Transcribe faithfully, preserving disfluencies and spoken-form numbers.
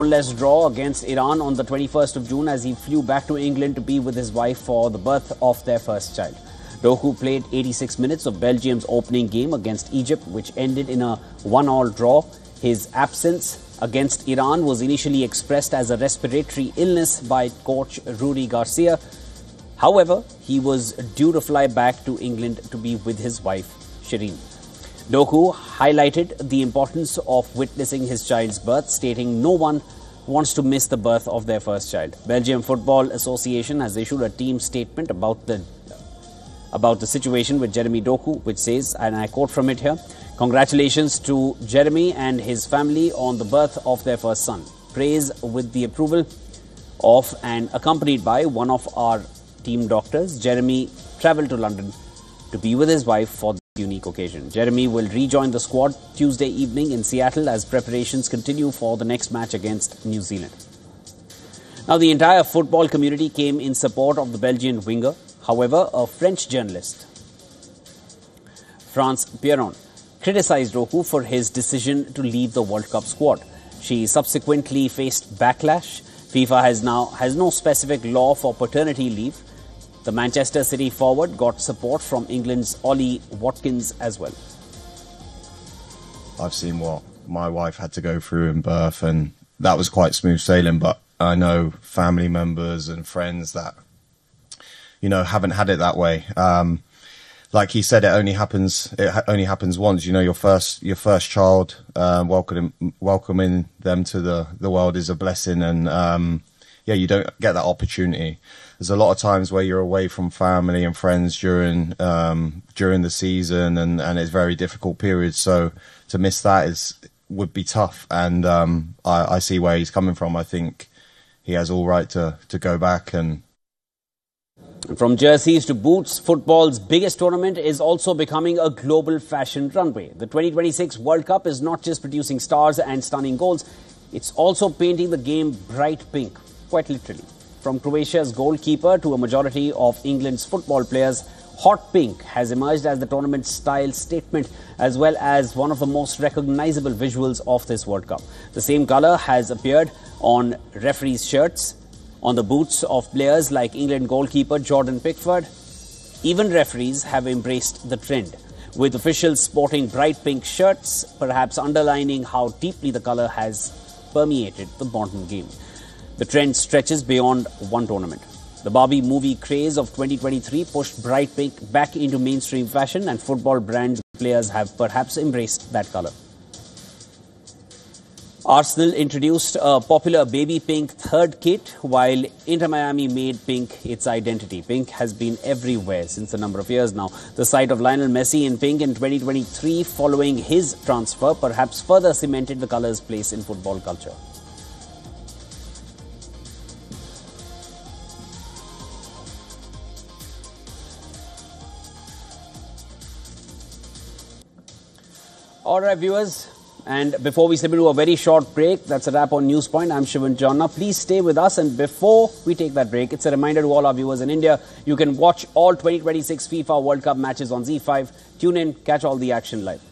Less draw against Iran on the twenty-first of June as he flew back to England to be with his wife for the birth of their first child. Doku played eighty-six minutes of Belgium's opening game against Egypt, which ended in a one-all draw. His absence against Iran was initially expressed as a respiratory illness by coach Rudi Garcia. However, he was due to fly back to England to be with his wife, Shireen. Doku highlighted the importance of witnessing his child's birth, stating no one wants to miss the birth of their first child. Belgium Football Association has issued a team statement about the about the situation with Jeremy Doku, which says, and I quote from it here, "Congratulations to Jeremy and his family on the birth of their first son. Praise with the approval of and accompanied by one of our team doctors. Jeremy travelled to London to be with his wife for unique occasion. Jeremy will rejoin the squad Tuesday evening in Seattle as preparations continue for the next match against New Zealand." Now, the entire football community came in support of the Belgian winger. However, a French journalist, France Pierron, criticized Doku for his decision to leave the World Cup squad. She subsequently faced backlash. FIFA has now has no specific law for paternity leave. The Manchester City forward got support from England's Ollie Watkins as well. I've seen what my wife had to go through in birth, and that was quite smooth sailing. But I know family members and friends that, you know, haven't had it that way. Um, like he said, it only happens. It ha- only happens once. You know, your first your first child, um, welcoming welcoming them to the the world is a blessing, and um, yeah, you don't get that opportunity. There's a lot of times where you're away from family and friends during um, during the season, and, and it's very difficult periods. So to miss that is would be tough, and um, I, I see where he's coming from. I think he has all right to to go back. And from jerseys to boots, football's biggest tournament is also becoming a global fashion runway. The twenty twenty-six World Cup is not just producing stars and stunning goals; it's also painting the game bright pink, quite literally. From Croatia's goalkeeper to a majority of England's football players, hot pink has emerged as the tournament's style statement, as well as one of the most recognizable visuals of this World Cup. The same colour has appeared on referees' shirts, on the boots of players like England goalkeeper Jordan Pickford. Even referees have embraced the trend, with officials sporting bright pink shirts, perhaps underlining how deeply the colour has permeated the modern game. The trend stretches beyond one tournament. The Barbie movie craze of twenty twenty-three pushed bright pink back into mainstream fashion, and football brands and players have perhaps embraced that colour. Arsenal introduced a popular baby pink third kit, while Inter Miami made pink its identity. Pink has been everywhere since a number of years now. The sight of Lionel Messi in pink in twenty twenty-three following his transfer perhaps further cemented the colour's place in football culture. All right, viewers, and before we slip into a very short break, that's a wrap on Newspoint. I'm Shivan Jonna. Please stay with us, and before we take that break, it's a reminder to all our viewers in India, you can watch all twenty twenty-six FIFA World Cup matches on Z five. Tune in, catch all the action live.